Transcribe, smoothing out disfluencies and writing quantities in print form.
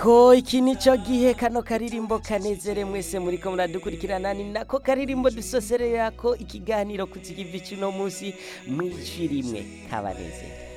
ko iki nico gihe kano karirimbo kanezere mwese muriko muradukurikirana ni nako karirimbo dusoserera ko ikiganiro kuzigiva icuno munsi mw'ijwi rimwe kabanezere